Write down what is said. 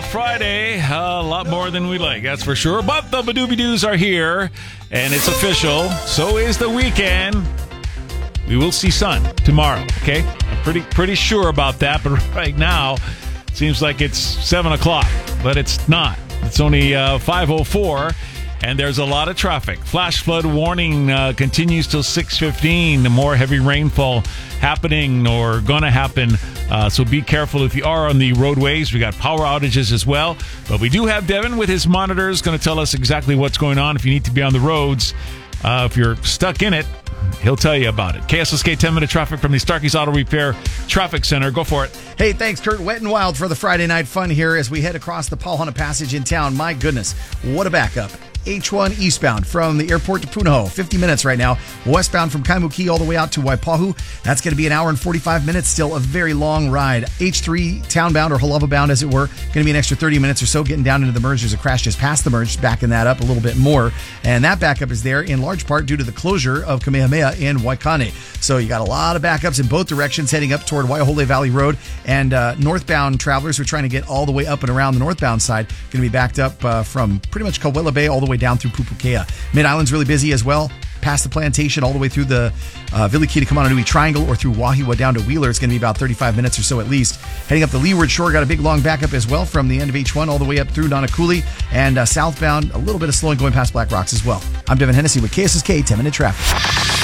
Friday, a lot more than we like, that's for sure. But the Badooby-Doos are here, and it's official. So is the weekend. We will see sun tomorrow, okay? I'm pretty sure about that, but right now, it seems like it's 7 o'clock, but it's not. It's only 5:04, and there's a lot of traffic. Flash flood warning continues till 6:15. More heavy rainfall happening or going to happen. So be careful if you are on the roadways. We got power outages as well. But we do have Devin with his monitors going to tell us exactly what's going on if you need to be on the roads. If you're stuck in it, he'll tell you about it. KSSK 10-minute traffic from the Starkey's Auto Repair Traffic Center. Go for it. Hey, thanks, Kurt. Wet and wild for the Friday night fun here as we head across the Paul Hunter Passage in town. My goodness, what a backup. H1 eastbound from the airport to Punahou, 50 minutes right now. Westbound from Kaimuki all the way out to Waipahu. That's going to be an hour and 45 minutes. Still a very long ride. H3 townbound or Haluva bound, as it were, going to be an extra 30 minutes or so getting down into the merge. There's a crash just past the merge, backing that up a little bit more. And that backup is there in large part due to the closure of Kamehameha in Waikane. So you got a lot of backups in both directions heading up toward Waihole Valley Road. And northbound travelers who are trying to get all the way up and around the northbound side going to be backed up from pretty much Kauwela Bay all the way down through Pupukea. Mid-Island's really busy as well. Past the plantation all the way through the Viliki to Kamananui Triangle or through Wahiwa down to Wheeler. It's going to be about 35 minutes or so at least. Heading up the leeward shore, got a big long backup as well from the end of H1 all the way up through Nanakuli. And southbound, a little bit of slowing going past Black Rocks as well. I'm Devin Hennessy with KSSK 10-Minute Traffic.